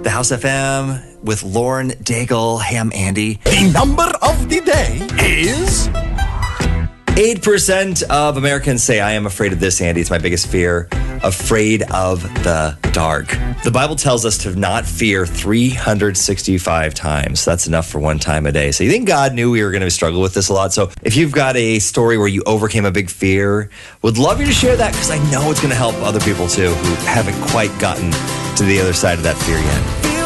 The House FM with Lauren Daigle. Hey, I'm Andy. The number of the day is 8% of Americans say, I am afraid of this, Andy. It's my biggest fear. Afraid of the dark. The Bible tells us to not fear 365 times. That's enough for one time a day. So you think God knew we were going to struggle with this a lot? So if you've got a story where you overcame a big fear, would love you to share that, because I know it's going to help other people too who haven't quite gotten to the other side of that fear yet.